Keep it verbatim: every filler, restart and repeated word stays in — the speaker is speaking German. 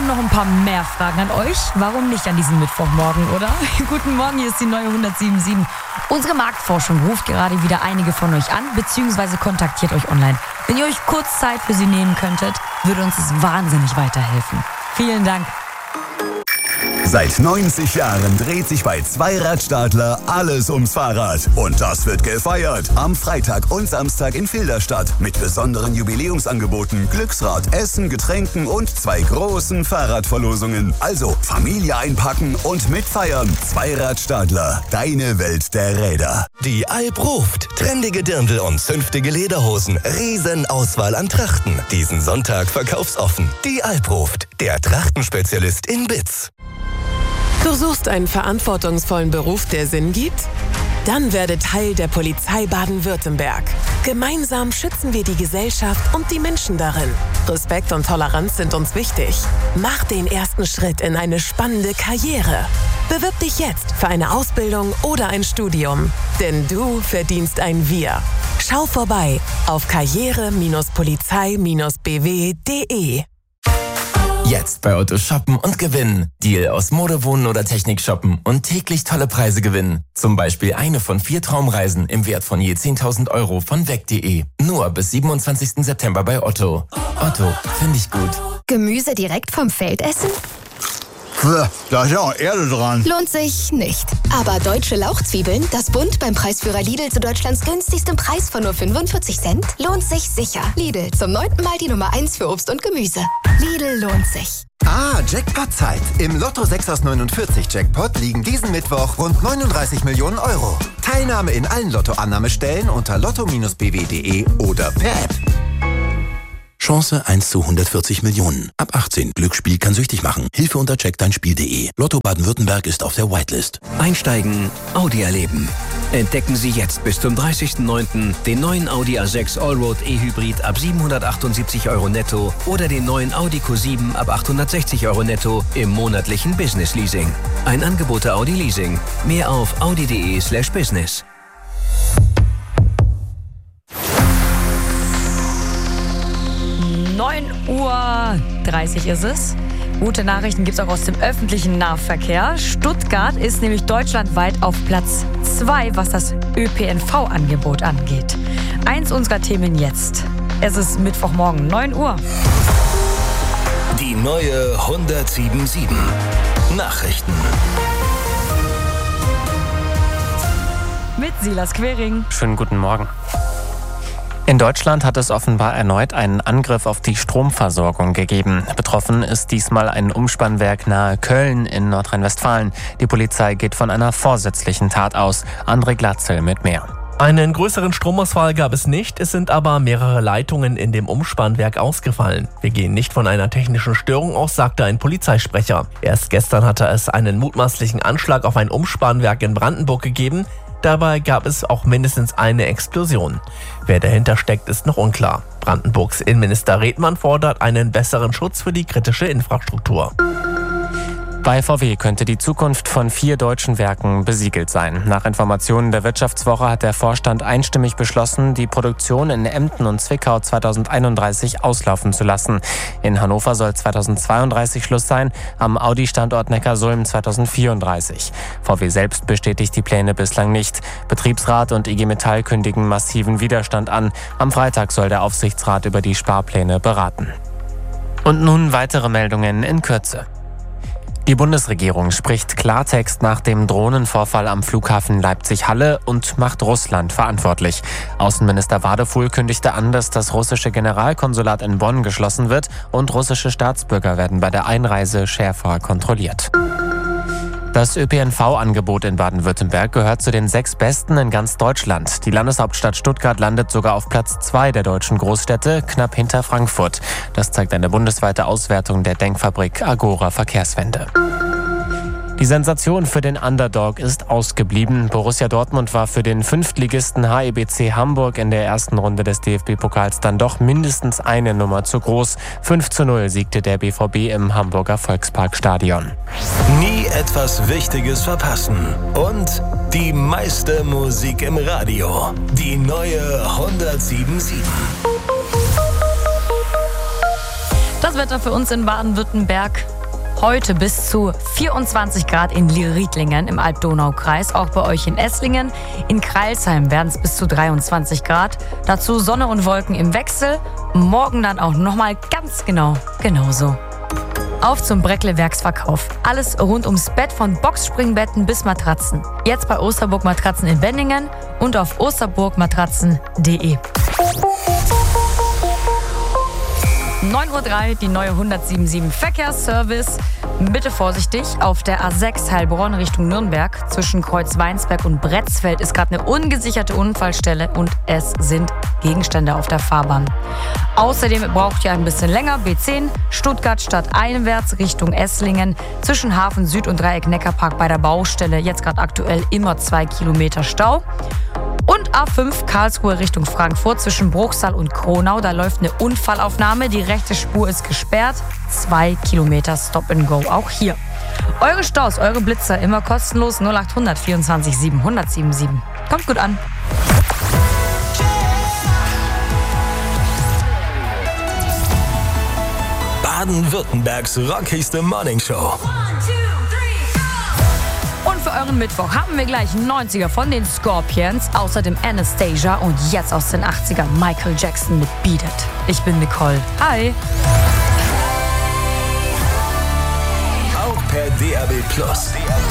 haben noch ein paar mehr Fragen an euch. Warum nicht an diesem Mittwochmorgen, oder? Guten Morgen, hier ist die neue hundertsieben Komma sieben. Unsere Marktforschung ruft gerade wieder einige von euch an, beziehungsweise kontaktiert euch online. Wenn ihr euch kurz Zeit für sie nehmen könntet, würde uns es wahnsinnig weiterhelfen. Vielen Dank. Seit neunzig Jahren dreht sich bei Zweiradstadler alles ums Fahrrad. Und das wird gefeiert. Am Freitag und Samstag in Filderstadt mit besonderen Jubiläumsangeboten, Glücksrad, Essen, Getränken und zwei großen Fahrradverlosungen. Also Familie einpacken und mitfeiern. Zweiradstadler, deine Welt der Räder. Die Alp ruft. Trendige Dirndl und zünftige Lederhosen. Riesenauswahl an Trachten. Diesen Sonntag verkaufsoffen. Die Alp ruft. Der Trachtenspezialist in Bitz. Du suchst einen verantwortungsvollen Beruf, der Sinn gibt? Dann werde Teil der Polizei Baden-Württemberg. Gemeinsam schützen wir die Gesellschaft und die Menschen darin. Respekt und Toleranz sind uns wichtig. Mach den ersten Schritt in eine spannende Karriere. Bewirb dich jetzt für eine Ausbildung oder ein Studium. Denn du verdienst ein Wir. Schau vorbei auf karriere Polizei B W punkt de. Jetzt bei Otto shoppen und gewinnen. Deal aus Mode, Wohnen oder Technik shoppen und täglich tolle Preise gewinnen. Zum Beispiel eine von vier Traumreisen im Wert von je zehntausend Euro von weg punkt de. Nur bis siebenundzwanzigsten September bei Otto. Otto, finde ich gut. Gemüse direkt vom Feld essen? Da ist ja auch Erde dran. Lohnt sich nicht. Aber deutsche Lauchzwiebeln, das Bund beim Preisführer Lidl zu Deutschlands günstigstem Preis von nur fünfundvierzig Cent, lohnt sich sicher. Lidl, zum neunten Mal die Nummer eins für Obst und Gemüse. Lidl lohnt sich. Ah, Jackpot-Zeit. Im Lotto sechs aus neunundvierzig Jackpot liegen diesen Mittwoch rund neununddreißig Millionen Euro. Teilnahme in allen Lottoannahmestellen unter lotto B W punkt de oder per App. Chance eins zu hundertvierzig Millionen. Ab achtzehn. Glücksspiel kann süchtig machen. Hilfe unter check dein spiel punkt de. Lotto Baden-Württemberg ist auf der Whitelist. Einsteigen, Audi erleben. Entdecken Sie jetzt bis zum dreißigsten neunten den neuen Audi A sechs Allroad E-Hybrid ab siebenhundertachtundsiebzig Euro netto oder den neuen Audi Q sieben ab achthundertsechzig Euro netto im monatlichen Business Leasing. Ein Angebot der Audi Leasing. Mehr auf audi punkt de slash business. neun Uhr dreißig ist es. Gute Nachrichten gibt es auch aus dem öffentlichen Nahverkehr. Stuttgart ist nämlich deutschlandweit auf Platz zwei, was das Ö P N V-Angebot angeht. Eins unserer Themen jetzt. Es ist Mittwochmorgen, neun Uhr. Die neue hundertsieben Komma sieben. Nachrichten. Mit Silas Quering. Schönen guten Morgen. In Deutschland hat es offenbar erneut einen Angriff auf die Stromversorgung gegeben. Betroffen ist diesmal ein Umspannwerk nahe Köln in Nordrhein-Westfalen. Die Polizei geht von einer vorsätzlichen Tat aus. André Glatzel mit mehr. Einen größeren Stromausfall gab es nicht, es sind aber mehrere Leitungen in dem Umspannwerk ausgefallen. Wir gehen nicht von einer technischen Störung aus, sagte ein Polizeisprecher. Erst gestern hatte es einen mutmaßlichen Anschlag auf ein Umspannwerk in Brandenburg gegeben. Dabei gab es auch mindestens eine Explosion. Wer dahinter steckt, ist noch unklar. Brandenburgs Innenminister Redmann fordert einen besseren Schutz für die kritische Infrastruktur. Bei V W könnte die Zukunft von vier deutschen Werken besiegelt sein. Nach Informationen der Wirtschaftswoche hat der Vorstand einstimmig beschlossen, die Produktion in Emden und Zwickau zweitausendeinunddreißig auslaufen zu lassen. In Hannover soll zweitausendzweiunddreißig Schluss sein, am Audi-Standort Neckarsulm zweitausendvierunddreißig. V W selbst bestätigt die Pläne bislang nicht. Betriebsrat und I G Metall kündigen massiven Widerstand an. Am Freitag soll der Aufsichtsrat über die Sparpläne beraten. Und nun weitere Meldungen in Kürze. Die Bundesregierung spricht Klartext nach dem Drohnenvorfall am Flughafen Leipzig-Halle und macht Russland verantwortlich. Außenminister Wadefuhl kündigte an, dass das russische Generalkonsulat in Bonn geschlossen wird und russische Staatsbürger werden bei der Einreise schärfer kontrolliert. Das Ö P N V-Angebot in Baden-Württemberg gehört zu den sechs besten in ganz Deutschland. Die Landeshauptstadt Stuttgart landet sogar auf Platz zwei der deutschen Großstädte, knapp hinter Frankfurt. Das zeigt eine bundesweite Auswertung der Denkfabrik Agora Verkehrswende. Die Sensation für den Underdog ist ausgeblieben. Borussia Dortmund war für den Fünftligisten H E B C Hamburg in der ersten Runde des D F B-Pokals dann doch mindestens eine Nummer zu groß. fünf zu null siegte der B V B im Hamburger Volksparkstadion. Nie etwas Wichtiges verpassen. Und die meiste Musik im Radio. Die neue hundertsieben Komma sieben. Das Wetter für uns in Baden-Württemberg. Heute bis zu vierundzwanzig Grad in Riedlingen im Alb-Donau-Kreis, auch bei euch in Esslingen. In Crailsheim werden es bis zu dreiundzwanzig Grad. Dazu Sonne und Wolken im Wechsel. Morgen dann auch nochmal ganz genau genauso. Auf zum Breckle-Werksverkauf. Alles rund ums Bett, von Boxspringbetten bis Matratzen. Jetzt bei Osterburg Matratzen in Benningen und auf osterburgmatratzen punkt de. neun Uhr drei, die neue hundertsieben Komma sieben Verkehrsservice. Bitte vorsichtig, auf der A sechs Heilbronn Richtung Nürnberg zwischen Kreuzweinsberg und Bretzfeld ist gerade eine ungesicherte Unfallstelle und es sind Gegenstände auf der Fahrbahn. Außerdem braucht ihr ein bisschen länger, B zehn, Stuttgart stadteinwärts Richtung Esslingen zwischen Hafen Süd und Dreieck Neckarpark bei der Baustelle. Jetzt gerade aktuell immer zwei Kilometer Stau. Und A fünf Karlsruhe Richtung Frankfurt zwischen Bruchsal und Kronau. Da läuft eine Unfallaufnahme. Die rechte Spur ist gesperrt. Zwei Kilometer Stop and Go auch hier. Eure Staus, eure Blitzer immer kostenlos. null acht hundert vierundzwanzig siebenhundert siebenundsiebzig. Kommt gut an. Baden-Württembergs rockigste Morningshow. Und für euren Mittwoch haben wir gleich neunziger von den Scorpions, außerdem Anastasia und jetzt aus den achtzigern Michael Jackson mit Beat It. Ich bin Nicole. Hi. Auch per D A B Plus.